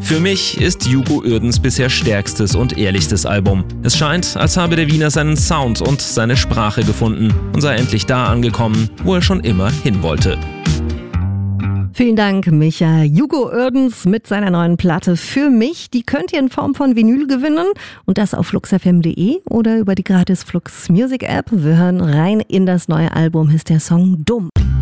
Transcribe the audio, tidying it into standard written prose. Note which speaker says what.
Speaker 1: Für mich ist Hugo Uerdens bisher stärkstes und ehrlichstes Album. Es scheint, als habe der Wiener seinen Sound und seine Sprache gefunden und sei endlich da angekommen, wo er schon immer hin wollte.
Speaker 2: Vielen Dank, Micha. Hugo Uerdens mit seiner neuen Platte Für mich. Die könnt ihr in Form von Vinyl gewinnen und das auf fluxfm.de oder über die gratis Flux Music App. Wir hören rein in das neue Album, ist der Song Dumm.